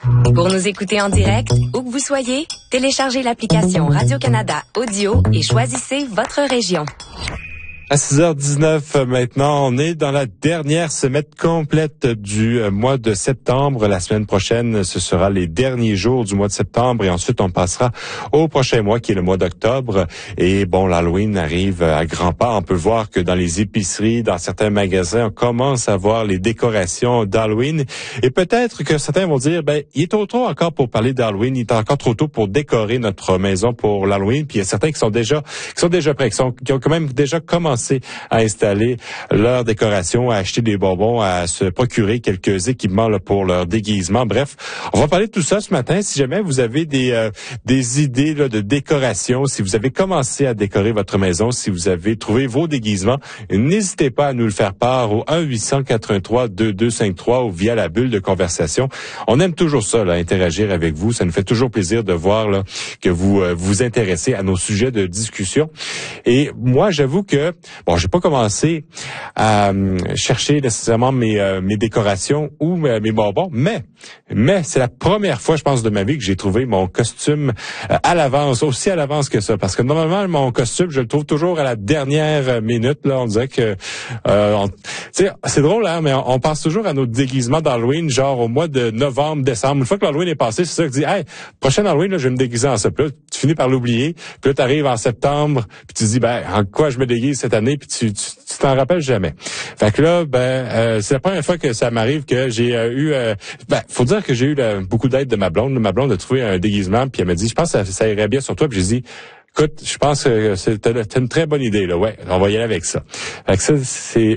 Pour nous écouter en direct, où que vous soyez, téléchargez l'application Radio-Canada Audio et choisissez votre région. À 6h19 maintenant, on est dans la dernière semaine complète du mois de septembre. La semaine prochaine, ce sera les derniers jours du mois de septembre et ensuite on passera au prochain mois qui est le mois d'octobre. Et bon, l'Halloween arrive à grands pas. On peut voir que dans les épiceries, dans certains magasins, on commence à voir les décorations d'Halloween. Et peut-être que certains vont dire, il est trop tôt encore pour parler d'Halloween. Il est encore trop tôt pour décorer notre maison pour l'Halloween. Puis il y a certains qui sont déjà prêts, qui ont quand même déjà commencé à installer leur décoration, à acheter des bonbons, à se procurer quelques équipements là, pour leur déguisement. Bref, on va parler de tout ça ce matin. Si jamais vous avez des idées là, de décoration, si vous avez commencé à décorer votre maison, si vous avez trouvé vos déguisements, n'hésitez pas à nous le faire part au 1-800-413-2253 ou via la bulle de conversation. On aime toujours ça, là, interagir avec vous. Ça nous fait toujours plaisir de voir là, que vous vous intéressez à nos sujets de discussion. Et moi, j'avoue que j'ai pas commencé à chercher nécessairement mes décorations ou mes bonbons, mais c'est la première fois, je pense, de ma vie que j'ai trouvé mon costume à l'avance, aussi à l'avance que ça, parce que normalement, mon costume, je le trouve toujours à la dernière minute, là, on dirait que, c'est drôle, hein, mais on pense toujours à nos déguisements d'Halloween, genre au mois de novembre, décembre. Une fois que l'Halloween est passé, c'est ça que tu dis, hey, prochain Halloween, là, je vais me déguiser en ça. Puis là, tu finis par l'oublier, puis là, t'arrives en septembre, puis tu dis, en quoi je me déguise cette année, puis tu t'en rappelles jamais. Fait que là, c'est la première fois que ça m'arrive que j'ai eu, faut dire que j'ai eu beaucoup d'aide de ma blonde. Ma blonde a trouvé un déguisement, puis elle m'a dit, je pense que ça irait bien sur toi, puis j'ai dit, écoute, je pense que c'est une très bonne idée, là, ouais, on va y aller avec ça. Fait que ça, c'est